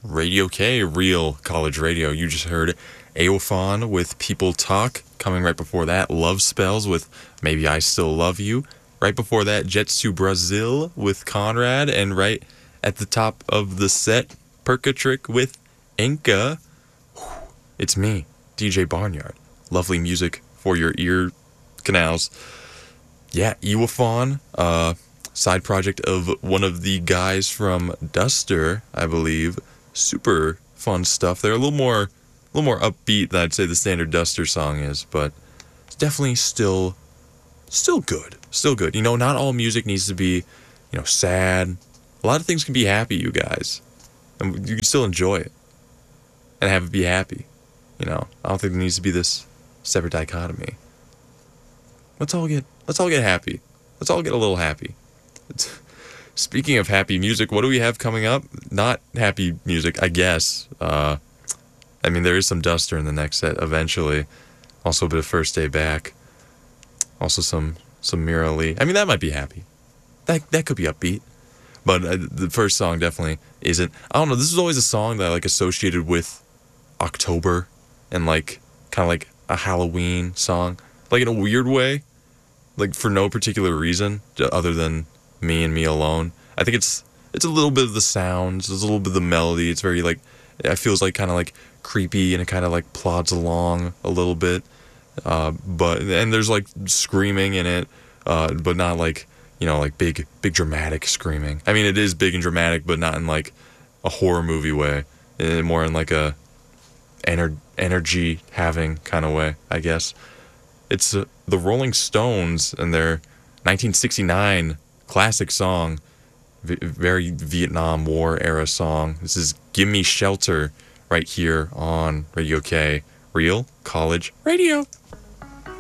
Radio K, Real College Radio. You just heard Aofon with People Talk. Coming right before that, Love Spells with Maybe I Still Love You. Right before that, Jets to Brazil with Conrad. And right at the top of the set, Perkatrick with Inca. It's me, DJ Barnyard. Lovely music for your ear canals. Yeah, Ewafon, side project of one of the guys from Duster, I believe. Super fun stuff. They're a little more upbeat than I'd say the standard Duster song is, but it's definitely still good. Still good. You know, not all music needs to be, sad. A lot of things can be happy, you guys. And you can still enjoy it and have it be happy. I don't think there needs to be this separate dichotomy. Let's all get happy. Let's all get a little happy. Speaking of happy music, what do we have coming up? Not happy music, I guess. There is some Duster in the next set eventually. Also a bit of First Day Back. Also some Mira Lee. That might be happy. That could be upbeat. But the first song definitely isn't. I don't know, this is always a song that I associated with October and kind of like a Halloween song. In a weird way. For no particular reason other than me and me alone. I think it's a little bit of the sounds, there's a little bit of the melody. It's very it feels kind of creepy, and it kind of plods along a little bit. And there's screaming in it, but not big dramatic screaming. It is big and dramatic, but not in a horror movie way. More in a energy having kind of way, I guess. It's the Rolling Stones and their 1969 classic song, very Vietnam War era song. This is Gimme Shelter right here on Radio K, Real College Radio.